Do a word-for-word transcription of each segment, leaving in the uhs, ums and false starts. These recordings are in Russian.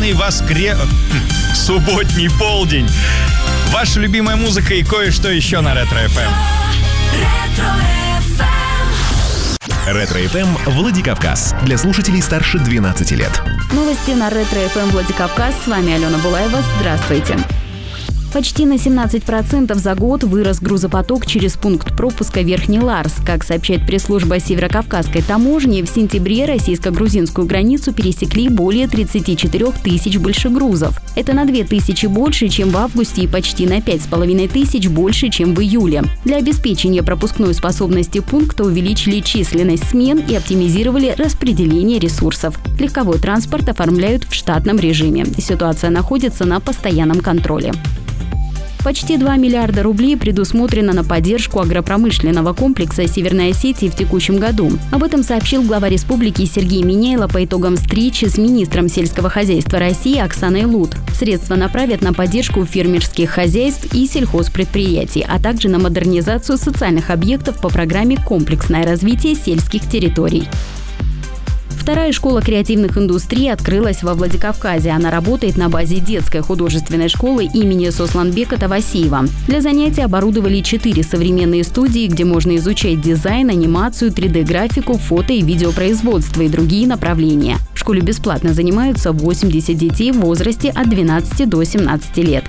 Традиционный воскре... субботний полдень. Ваша любимая музыка и кое-что еще на Ретро-эф эм. Ретро-эф эм Владикавказ. Для слушателей старше двенадцати лет. Новости на Ретро-эф эм Владикавказ. С вами Алена Булаева. Здравствуйте. Почти на семнадцать процентов за год вырос грузопоток через пункт пропуска Верхний Ларс. Как сообщает пресс-служба Северокавказской таможни, в сентябре российско-грузинскую границу пересекли более тридцати четырёх тысяч большегрузов. Это на две тысячи больше, чем в августе, и почти на пять с половиной тысяч больше, чем в июле. Для обеспечения пропускной способности пункта увеличили численность смен и оптимизировали распределение ресурсов. Легковой транспорт оформляют в штатном режиме. Ситуация находится на постоянном контроле. Почти два миллиарда рублей предусмотрено на поддержку агропромышленного комплекса Северной Осетии в текущем году. Об этом сообщил глава республики Сергей Миняйло по итогам встречи с министром сельского хозяйства России Оксаной Лут. Средства направят на поддержку фермерских хозяйств и сельхозпредприятий, а также на модернизацию социальных объектов по программе «Комплексное развитие сельских территорий». Вторая школа креативных индустрий открылась во Владикавказе. Она работает на базе детской художественной школы имени Сосланбека Тавасиева. Для занятий оборудовали четыре современные студии, где можно изучать дизайн, анимацию, три дэ-графику, фото и видеопроизводство и другие направления. В школе бесплатно занимаются восемьдесят детей в возрасте от двенадцати до семнадцати лет.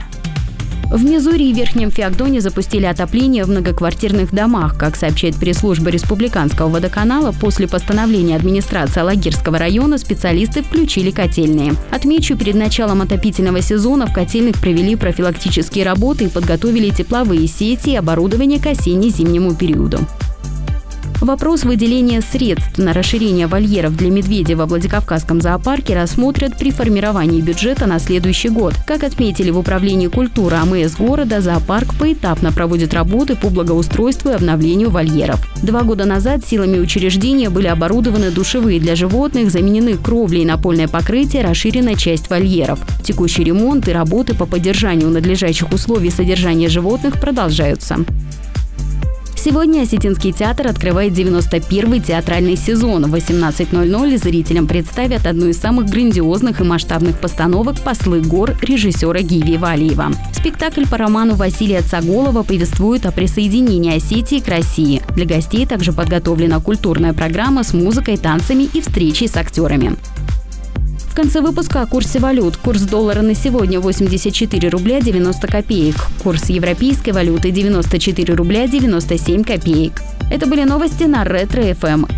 В Мизури и Верхнем Феогдоне запустили отопление в многоквартирных домах. Как сообщает пресс-служба Республиканского водоканала, после постановления администрации Алагирского района специалисты включили котельные. Отмечу, перед началом отопительного сезона в котельных провели профилактические работы и подготовили тепловые сети и оборудование к осенне-зимнему периоду. Вопрос выделения средств на расширение вольеров для медведей во Владикавказском зоопарке рассмотрят при формировании бюджета на следующий год. Как отметили в Управлении культуры АМС города, зоопарк поэтапно проводит работы по благоустройству и обновлению вольеров. Два года назад силами учреждения были оборудованы душевые для животных, заменены кровли и напольное покрытие, расширена часть вольеров. Текущий ремонт и работы по поддержанию надлежащих условий содержания животных продолжаются. Сегодня Осетинский театр открывает девяносто первый театральный сезон. В восемнадцать ноль-ноль зрителям представят одну из самых грандиозных и масштабных постановок «Послы гор» режиссера Гиви Валиева. Спектакль по роману Василия Цаголова повествует о присоединении Осетии к России. Для гостей также подготовлена культурная программа с музыкой, танцами и встречей с актерами. В конце выпуска о курсе валют. Курс доллара на сегодня восемьдесят четыре рубля девяносто копеек. Курс европейской валюты девяносто четыре рубля девяносто семь копеек. Это были новости на Ретро-эф эм.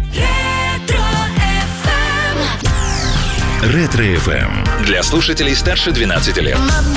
Ретро-эф эм. Для слушателей старше двенадцати лет.